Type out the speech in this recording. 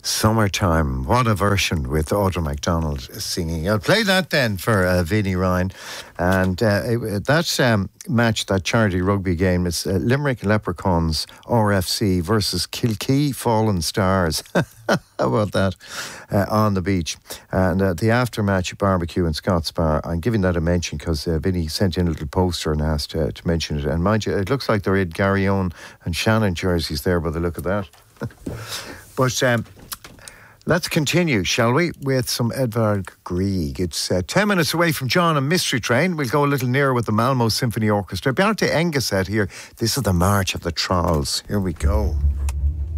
Summertime. What a version with Audra MacDonald singing. I'll play that then for Vinnie Ryan. And that match, that charity rugby game, is Limerick Leprechauns RFC versus Kilkee Fallen Stars. How about that? On the beach. And the after-match barbecue in Scott's Bar. I'm giving that a mention because Vinnie sent in a little poster and asked to mention it. And mind you, it looks like they're in Gary Owen and Shannon jerseys there by the look of that. But let's continue, shall we, with some Edvard Grieg. It's 10 minutes away from John and Mystery Train. We'll go a little nearer with the Malmo Symphony Orchestra. Bjarte Engeset here. This is the March of the Trolls. Here we go.